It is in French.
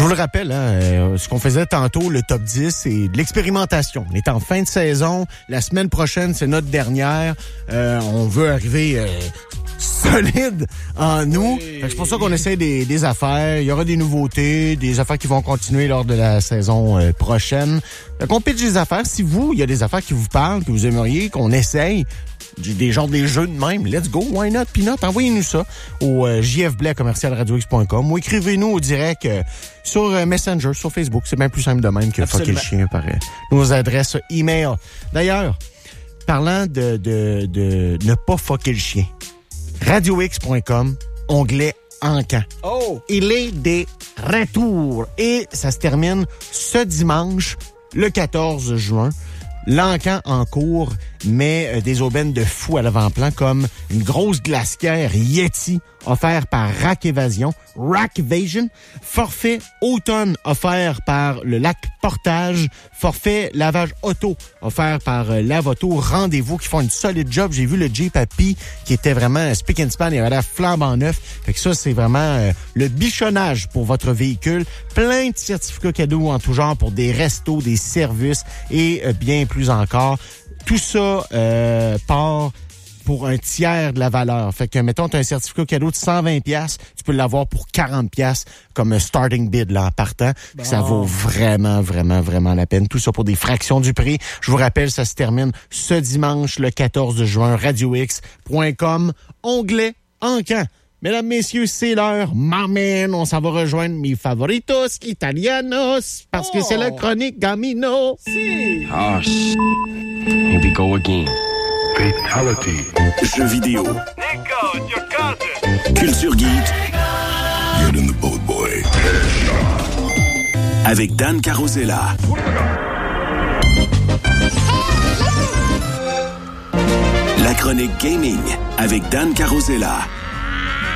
Je vous le rappelle, ce qu'on faisait tantôt, le top 10, c'est de l'expérimentation. On est en fin de saison. La semaine prochaine, c'est notre dernière. On veut arriver solide en nous. Fait que c'est pour ça qu'on essaie des affaires. Il y aura des nouveautés, des affaires qui vont continuer lors de la saison prochaine. Fait qu'on pitch des affaires. Si il y a des affaires qui vous parlent, que vous aimeriez qu'on essaye, des jeux de même, let's go, why not, peanut, envoyez-nous ça au jfblais@radiox.com ou écrivez-nous au direct sur Messenger, sur Facebook. C'est bien plus simple de même que fucker le chien par nos adresses email. D'ailleurs, parlant de ne pas fucker le chien, radiox.com, onglet Encan. Oh! Il est des retours et ça se termine ce dimanche, le 14 juin. L'Encan en cours met des aubaines de fou à l'avant-plan comme une grosse glacière Yeti offert par Rack Evasion, forfait automne offert par le Lac Portage, forfait lavage auto offert par Lavoto, rendez-vous qui font une solide job. J'ai vu le Jeep Happy qui était vraiment spick and span, il avait la flambe en neuf. Fait que ça, c'est vraiment le bichonnage pour votre véhicule. Plein de certificats cadeaux en tout genre pour des restos, des services et bien plus encore. Tout ça part pour un tiers de la valeur. Fait que, mettons, tu as un certificat cadeau de 120$, tu peux l'avoir pour 40$ comme starting bid là, en partant. Bon. Ça vaut vraiment, vraiment, vraiment la peine. Tout ça pour des fractions du prix. Je vous rappelle, ça se termine ce dimanche, le 14 juin, radiox.com, onglet Encan. Mesdames, messieurs, c'est l'heure. Maman, on s'en va rejoindre mes favoritos italianos parce que c'est la chronique Gamino. Si. Ah, here we go again. Fatality. Jeux vidéo. Nico, it's your cousin. Culture geek. Get in the boat, boy. Avec Dan Carosella. La chronique gaming avec Dan Carosella.